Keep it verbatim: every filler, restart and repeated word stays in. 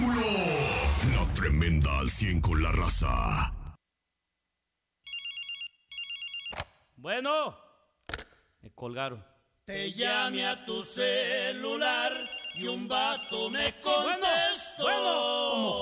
espectáculo. La tremenda al cien con la raza. Bueno, me colgaron. Te llamé a tu celular y un vato me contestó. Bueno, bueno, como